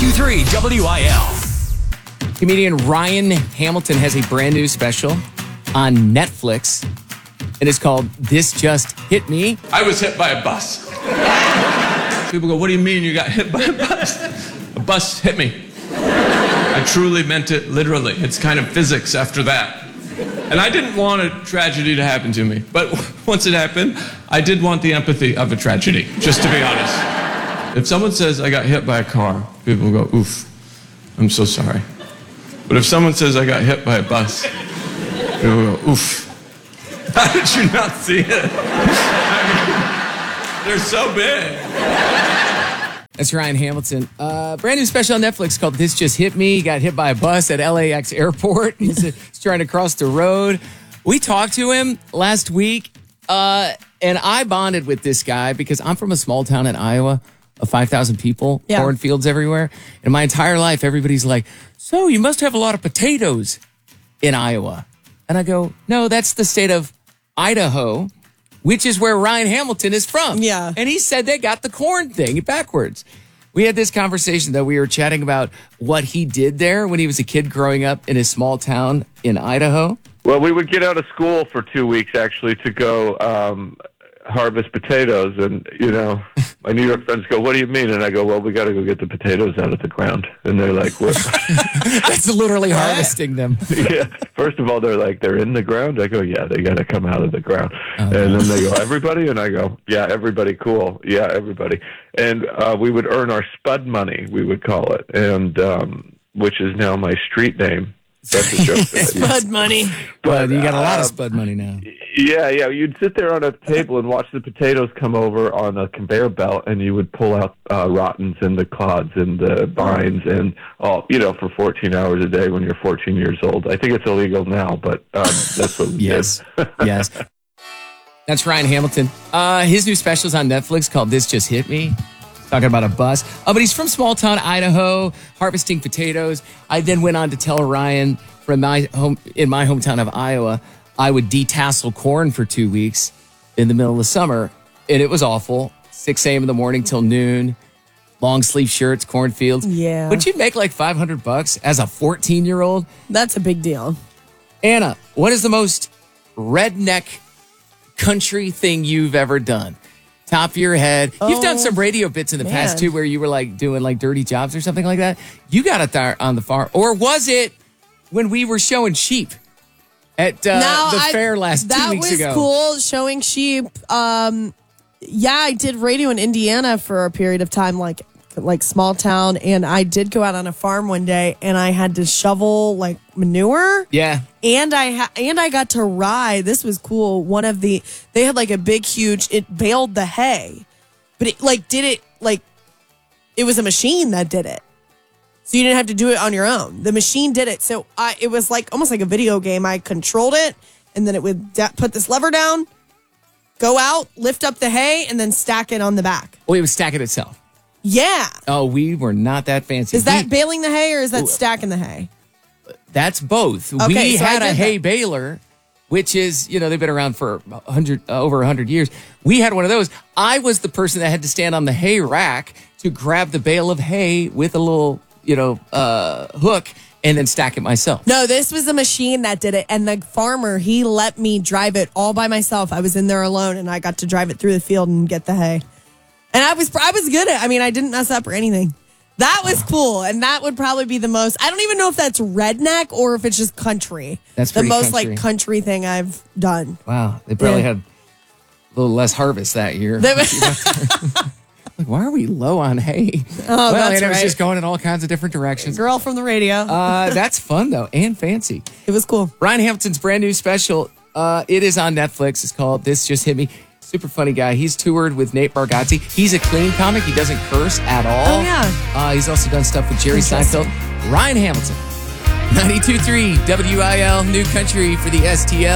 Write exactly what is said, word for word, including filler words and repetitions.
two three W I L. Comedian Ryan Hamilton has a brand new special on Netflix. And it's called This Just Hit Me. I was hit by a bus. People go, what do you mean you got hit by a bus? A bus hit me. I truly meant it literally. It's kind of physics after that. And I didn't want a tragedy to happen to me. But once it happened, I did want the empathy of a tragedy, just to be honest. If someone says I got hit by a car, people go, oof, I'm so sorry. But if someone says I got hit by a bus, people go, oof. How did you not see it? I mean, they're so big. That's Ryan Hamilton. Uh, brand new special on Netflix called This Just Hit Me. He got hit by a bus at L A X airport. He's, he's trying to cross the road. We talked to him last week, uh, and I bonded with this guy because I'm from a small town in Iowa of five thousand people, yeah. cornfields everywhere. And my entire life, everybody's like, so you must have a lot of potatoes in Iowa. And I go, no, that's the state of Idaho, which is where Ryan Hamilton is from. Yeah. And he said they got the corn thing backwards. We had this conversation, though. We were chatting about what he did there when he was a kid growing up in a small town in Idaho. Well, we would get out of school for two weeks, actually, to go um, harvest potatoes. And, you know, my New York friends go, what do you mean? And I go, well, we got to go get the potatoes out of the ground. And they're like, what? That's literally harvesting them. Yeah. First of all, they're like, they're in the ground? I go, yeah, they got to come out of the ground. Oh, and then they go, everybody? And I go, yeah, everybody, cool. Yeah, everybody. And uh, we would earn our spud money, we would call it, and um, which is now my street name. That's a joke. Spud money. But you got a lot uh, of spud money now. Yeah, yeah. You'd sit there on a table and watch the potatoes come over on a conveyor belt, and you would pull out uh, rottens and the clods and the vines and all, you know, for fourteen hours a day when you're fourteen years old. I think it's illegal now, but um, that's what we Yes, did. yes. That's Ryan Hamilton. Uh, his new special's on Netflix called This Just Hit Me. Talking about a bus. Oh, but he's from small town Idaho, harvesting potatoes. I then went on to tell Ryan from my home in my hometown of Iowa, I would detassel corn for two weeks in the middle of the summer, and it was awful. six a.m. in the morning till noon, long sleeve shirts, cornfields. Yeah. But you'd make like five hundred bucks as a fourteen-year-old. That's a big deal. Anna, what is the most redneck country thing you've ever done? Top of your head. Oh, You've done some radio bits in the man. past, too, where you were like doing like dirty jobs or something like that. You got it there on the farm. Or was it when we were showing sheep at uh, Now, the I- fair last two weeks ago? That was cool, showing sheep. Um, yeah, I did radio in Indiana for a period of time, like like small town, and I did go out on a farm one day, and I had to shovel like manure. Yeah. And I ha- and I got to ride. This was cool. One of the they had like a big, huge. It baled the hay, but it like did it like it was a machine that did it. So you didn't have to do it on your own. The machine did it. So I it was like almost like a video game. I controlled it, and then it would da- put this lever down, go out, lift up the hay, and then stack it on the back. Oh, it was stacking itself. Yeah. Oh, we were not that fancy. Is that We- baling the hay or is that stacking the hay? That's both. Okay, we so I had a did hay that. baler, which is, you know, they've been around for one hundred, uh, over one hundred years. We had one of those. I was the person that had to stand on the hay rack to grab the bale of hay with a little, you know, uh, hook and then stack it myself. No, this was the machine that did it. And the farmer, he let me drive it all by myself. I was in there alone and I got to drive it through the field and get the hay. And I was I was good at it. I mean, I didn't mess up or anything. That was cool. And that would probably be the most, I don't even know if that's redneck or if it's just country. That's the pretty most country. like country thing I've done. Wow. They probably Yeah. had a little less harvest that year. They- Like, why are we low on hay? Oh, well, that's and it was right. just going in all kinds of different directions. Girl from the radio. Uh, that's fun, though, and fancy. It was cool. Ryan Hamilton's brand new special, uh, it is on Netflix. It's called This Just Hit Me. Super funny guy. He's toured with Nate Bargatze. He's a clean comic. He doesn't curse at all. Oh, yeah. Uh, he's also done stuff with Jerry Interesting. Seinfeld. Ryan Hamilton. ninety-two point three W I L, New Country for the S T L.